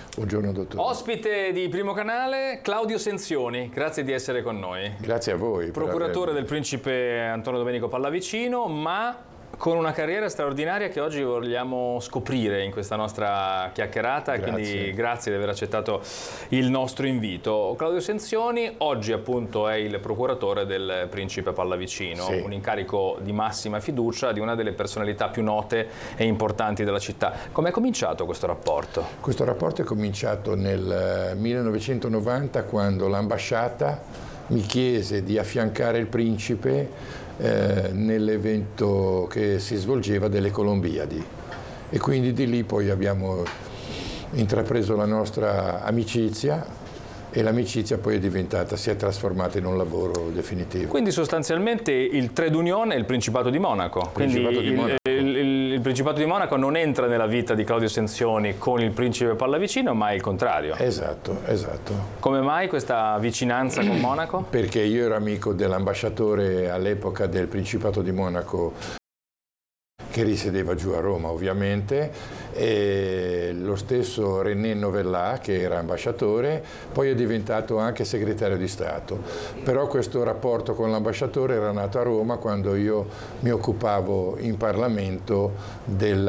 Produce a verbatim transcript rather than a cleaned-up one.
Buongiorno dottore. Ospite di Primo Canale, Claudio Senzioni, grazie di essere con noi. Grazie a voi. Procuratore del principe Antonio Domenico Pallavicino, ma con una carriera straordinaria che oggi vogliamo scoprire in questa nostra chiacchierata, Grazie. Quindi grazie di aver accettato il nostro invito. Claudio Senzioni oggi appunto è il procuratore del principe Pallavicino, sì. Un incarico di massima fiducia di una delle personalità più note e importanti della città. Come è cominciato questo rapporto? Questo rapporto è cominciato nel millenovecentonovanta, quando l'ambasciata mi chiese di affiancare il principe eh, nell'evento che si svolgeva delle Colombiadi, e quindi di lì poi abbiamo intrapreso la nostra amicizia, e l'amicizia poi è diventata, si è trasformata in un lavoro definitivo. Quindi sostanzialmente il trade union è il Principato di Monaco. Quindi Principato di Monaco. Il, il, il, il Principato di Monaco non entra nella vita di Claudio Senzioni con il principe Pallavicino, ma è il contrario. Esatto, esatto. Come mai questa vicinanza con Monaco? Perché io ero amico dell'ambasciatore all'epoca del Principato di Monaco, che risiedeva giù a Roma ovviamente, e lo stesso René Novella, che era ambasciatore, poi è diventato anche segretario di Stato. Però questo rapporto con l'ambasciatore era nato a Roma quando io mi occupavo in Parlamento della